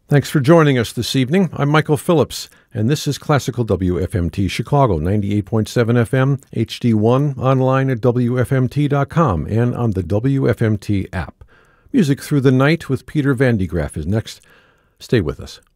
Thanks for joining us this evening. I'm Michael Phillips, and this is Classical WFMT Chicago, 98.7 FM, HD1, online at WFMT.com, and on the WFMT app. Music Through the Night with Peter Van de Graaff is next. Stay with us.